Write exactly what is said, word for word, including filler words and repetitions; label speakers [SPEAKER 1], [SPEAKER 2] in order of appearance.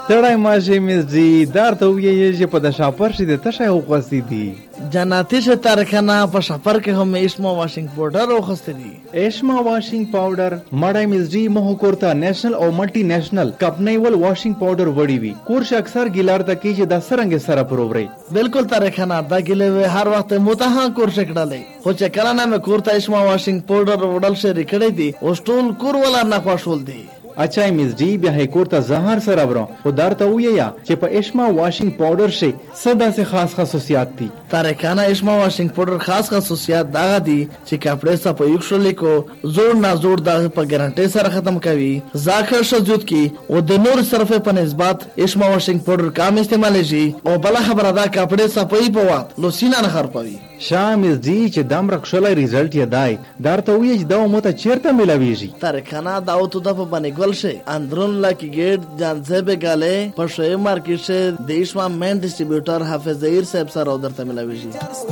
[SPEAKER 1] ستړی ماشي مس جی دار ته ویې چې په د شاپر شي د تشه وغوستی دي
[SPEAKER 2] جناتی شه تارکنه په شاپر کې هم اشما واشنګ پاوډر وخسته دي.
[SPEAKER 1] اشما واشنګ پاوډر مړای مس جی مو کورته نېشنل او ملټي نېشنل کمپنی ول واشنګ پاوډر وړي وي کورش اکثر ګیلار ته کې چې د سرنګ سره پرووري
[SPEAKER 2] بالکل تارکنه دا ګلې هر وخت متها کورش کړلې خو چې کله نه مې کورته اشما واشنګ پاوډر وړل شي ریکړې دي او ټول کور ولا نه خوشول دي.
[SPEAKER 1] اچھا مس جی بیا هی کورته زهر سره برو خو درته ویا چې په اشما واشنګ پاوډر شي صدا سے خاص خصوصیات دي.
[SPEAKER 2] تارکنه اشما واشنګ پاوډر خاص خصوصیات دا دي چې کپڑے صاف یوښل کو زور نه زور دا په ګارانټي سره ختم کوي ځاخر شجود کی او د نور صرفه په نسبت اشما واشنګ پاوډر کم استعمال شي او بل خبره دا کپڑے صفائی په وخت لوسینا نه خرپوي.
[SPEAKER 1] شامس جی چې دم رخصلای ریزلټ یې دای درته وی چې دا مو ته چیرته ملاویږي.
[SPEAKER 2] تارکنه دا او ته د په باندې ګل شي اندرون لاکی گیټ جانځبه غاله په شوی مارکیټ شه د اشما مین ډیسټریبیوټر حافظ ظهیر صاحب سره درته ملاویږي.